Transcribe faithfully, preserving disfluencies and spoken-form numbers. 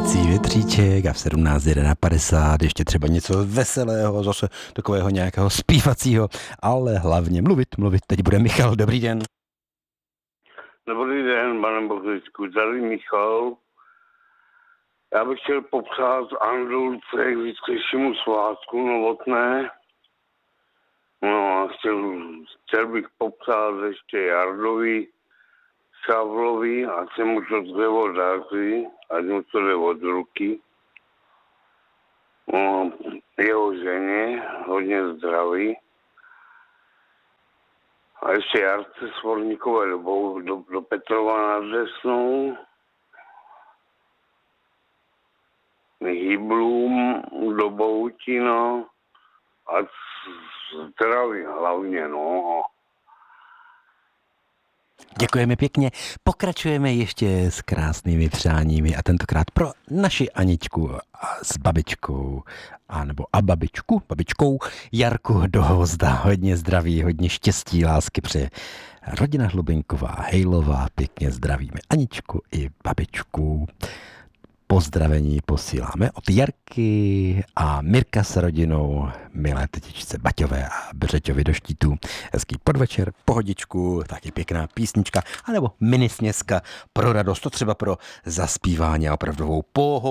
Stupující větříček a v sedmnáct padesát ještě třeba něco veselého, zase takového nějakého zpívacího, ale hlavně mluvit, mluvit. Teď bude Michal, dobrý den. Dobrý den, pane Bohřičku, tady Michal. Já bych chtěl popřát Andulce k zítřejšímu svátku novotné. No a chtěl, chtěl bych popřát ještě Jardovi, Šavlovi, ať se mu to dřevo daří, ať mu to jde od ruky. No, jeho ženě hodně zdraví. A ještě Jarce Svorníkové do, do, do Petrova nad Desnou. Hyblům do Bohutina a zdraví hlavně, no. Děkujeme pěkně. Pokračujeme ještě s krásnými přáními a tentokrát pro naši Aničku s babičkou, a nebo a babičku, babičkou Jarku do Hvozda. Hodně zdraví, hodně štěstí, lásky přeje rodina Hlubinková, Hejlová. Pěkně zdravíme Aničku i babičku. Pozdravení posíláme od Jarky a Mirka s rodinou, milé tetičce Baťové a Břeťovi do Štítů. Hezký podvečer, pohodičku, taky pěkná písnička, anebo minisměska pro radost, to třeba pro zaspívání a opravdovou pohodu.